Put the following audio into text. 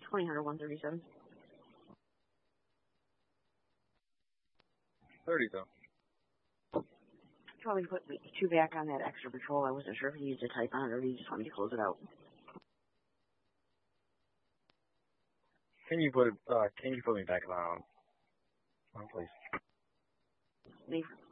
20 137. 30 though. Probably put 2 back on that extra patrol. I wasn't sure if he used to type on it or he just wanted to close it out. Can you put me back on, please? Leave.